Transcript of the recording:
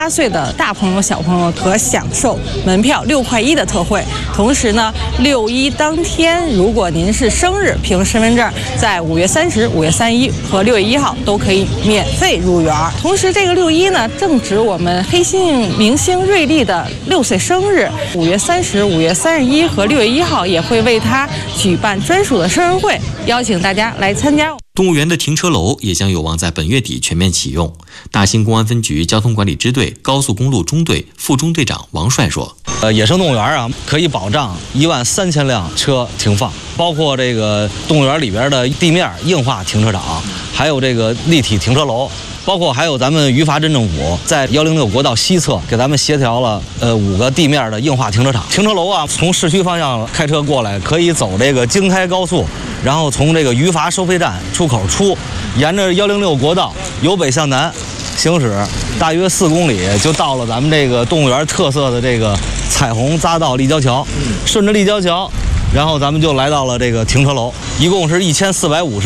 8岁的大朋友、小朋友可享受门票6块1的特惠。同时呢，6·1当天，如果您是生日，凭身份证，在5月30、5月31和6月1号都可以免费入园。同时，这个6·1呢，正值我们黑猩明星瑞丽的6岁生日，5月30、5月31和6月1号也会为他举办专属的生日会，邀请大家来参加。 动物园的停车楼也将有望在本月底全面启用。大兴公安分局交通管理支队高速公路中队副中队长王帅说：“ 野生动物园啊，可以保障13000辆车停放，包括这个动物园里边的地面硬化停车场，还有这个立体停车楼。”包括还有咱们于法镇政府在106国道西侧给咱们协调了5个地面的硬化停车场。停车楼啊，从市区方向开车过来，可以走这个京开高速，然后从这个于法收费站出口出，沿着106国道由北向南行驶，大约4公里就到了咱们这个动物园特色的这个彩虹匝道立交桥。顺着立交桥，然后咱们就来到了这个停车楼，一共是1450。